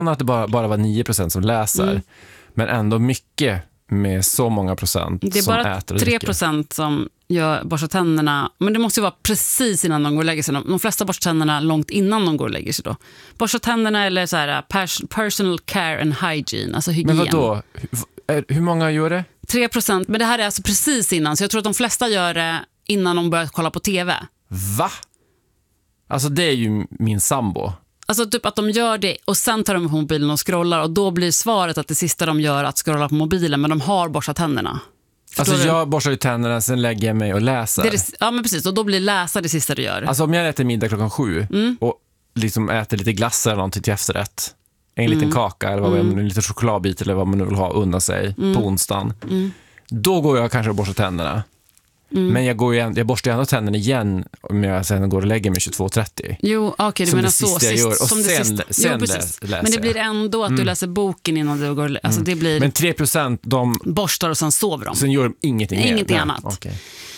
att det bara var 9% som läser. Men ändå mycket med så många procent det är som bara äter och dricker. 3% som gör borstar tänderna. Men det måste ju vara precis innan de går och lägger sig. De flesta borstar tänderna långt innan de går och lägger sig då. Borstar tänderna eller så här personal care and hygiene, alltså hygien. Men vadå? Hur många gör det? 3%, men det här är alltså precis innan. Så jag tror att de flesta gör det innan de börjar kolla på tv. Va? Alltså det är ju min sambo. Alltså typ att de gör det och sen tar de på mobilen och scrollar. Och då blir svaret att det sista de gör är att scrolla på mobilen. Men de har borstat tänderna. Alltså jag borstar ju tänderna, sen lägger jag mig och läser. Ja men precis, och då blir läsa det sista du gör. Alltså om jag äter middag 7 och liksom äter lite glass eller någonting till efterrätt. En liten kaka eller vad en liten chokladbit eller vad man nu vill ha undan sig på onsdagen. Då går jag kanske och borstar tänderna. Men jag borstar ändå tänderna igen om jag sen går och lägger mig 22:30. Jo, okej, du menar så. Jag gör. Och som sen läser. Men det blir ändå att du läser boken innan du går. Alltså det blir. Men 3% de borstar och sen sover de. Sen gör de ingenting annat. Okay.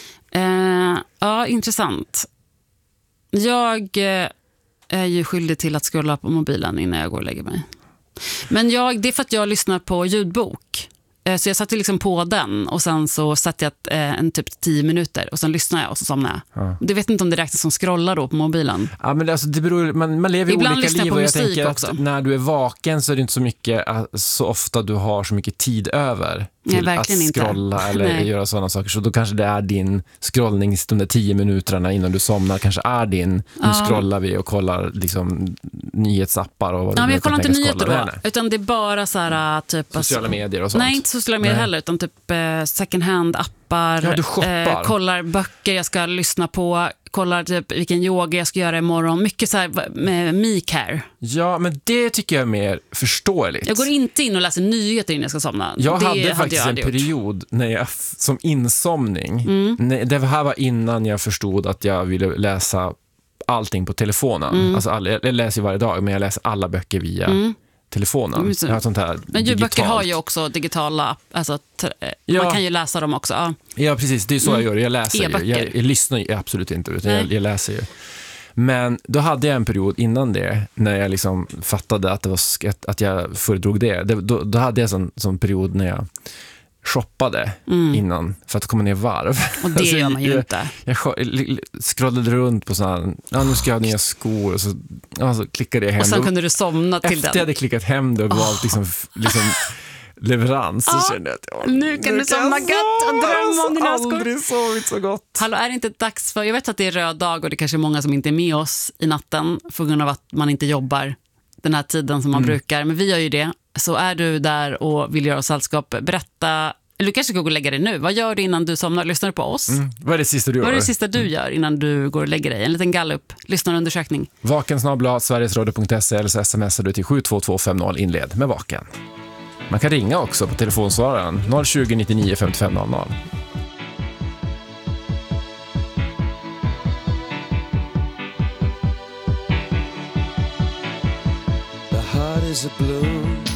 Ja, intressant. Jag är ju skyldig till att scrolla på mobilen innan jag går och lägger mig. Men det är för att jag lyssnar på ljudbok. Så jag satte liksom på den och sen så satte jag en typ 10 minuter och sen lyssnade jag och så somnade jag. Ja. Du vet inte om det räknas som scrollar då på mobilen. Ja, men alltså det beror, man lever ibland olika liv och jag tänker också. Att när du är vaken så är det inte så mycket, så ofta du har så mycket tid över till att scrolla eller göra sådana saker. Så då kanske det är din scrollning de där 10 minuterna innan du somnar kanske är din. Nu scrollar vi och kollar liksom nyhetsappar och vad men jag kollar inte nyheter då, utan det är bara så här typ sociala medier och sånt. Nej, inte sociala medier heller, utan typ second hand appar. Ja, du shoppar. Kollar böcker jag ska lyssna på, kollar typ vilken yoga jag ska göra imorgon. Mycket så här med me-care. Ja, men det tycker jag är mer förståeligt. Jag går inte in och läser nyheter innan jag ska somna. Jag hade faktiskt en period när jag, som insomning. Det här var innan jag förstod att jag ville läsa allting på telefonen. Alltså jag läser ju varje dag, men jag läser alla böcker via telefonen. Jag har sånt här men ljudböcker har ju också digitala, alltså man kan ju läsa dem också. Ja, precis, det är så jag gör. Jag läser ju. Jag lyssnar ju absolut inte, utan jag läser ju. Men då hade jag en period innan det när jag liksom fattade att det var att jag föredrog det. Då hade jag en sån period när jag shoppade innan för att komma ner varv. Och det gör man ju inte. Jag scrollade runt på sådana, nu ska jag ha nya skor och så klickade jag hem. Och sen kunde du somna till den. Efter jag hade klickat hem det och valt liksom leverans så kände jag att nu kan du somna gött och drömma om dina skor. Aldrig sovit så gott. Hallå, är det inte dags för, jag vet att det är röd dag och det kanske är många som inte är med oss i natten för grund av att man inte jobbar den här tiden som man brukar, men vi gör ju det. Så är du där och vill göra sällskap, berätta, eller du kanske ska gå och lägga dig nu. Vad gör du innan du somnar? Lyssnar du på oss? Vad är det sista du gör? Vad är det sista du gör innan du går och lägger dig? En liten gallup, lyssnarundersökning. Vaken@sverigesradio.se eller så smsar du till 72250 inled med Vaken. Man kan ringa också på telefonsvararen 020 99 55 00. The heart is a blue